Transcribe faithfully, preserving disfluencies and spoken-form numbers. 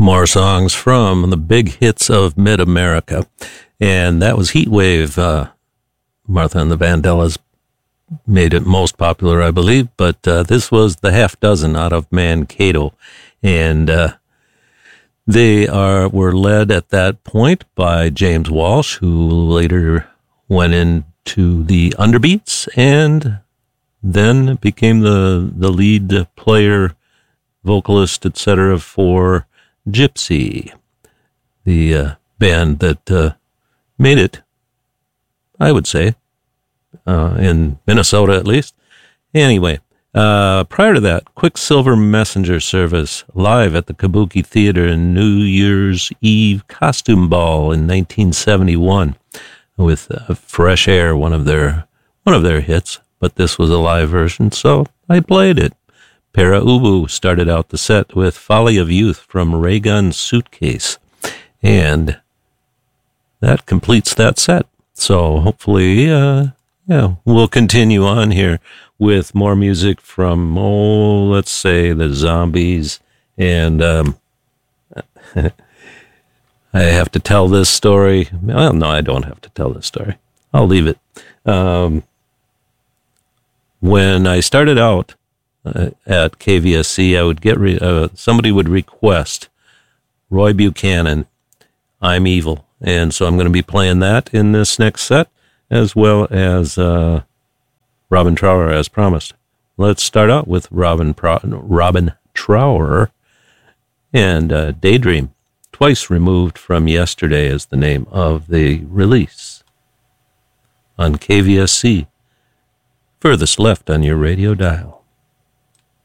More songs from the big hits of Mid-America. And that was Heatwave. Uh, Martha and the Vandellas made it most popular, I believe. But uh, this was the Half Dozen out of Mankato. And uh, they are were led at that point by James Walsh, who later went into the Underbeats and then became the, the lead player, vocalist, et cetera for Gypsy, the uh, band that uh, made it, I would say, uh, in Minnesota at least. Anyway, uh, prior to that, Quicksilver Messenger Service live at the Kabuki Theater in New Year's Eve Costume Ball in nineteen seventy-one with uh, Fresh Air, one of their one of their hits, but this was a live version, so I played it. Para Ubu started out the set with Folly of Youth from Raygun Suitcase, and that completes that set. So hopefully, uh, yeah, we'll continue on here with more music from, oh, let's say the Zombies, and um, I have to tell this story. Well, no, I don't have to tell this story. I'll leave it. Um, when I started out, Uh, at K V S C, I would get re- uh, somebody would request Roy Buchanan, I'm Evil, and so I'm going to be playing that in this next set, as well as uh, Robin Trower, as promised. Let's start out with Robin Pro- Robin Trower and uh, Daydream, Twice Removed from Yesterday is the name of the release on K V S C, furthest left on your radio dial.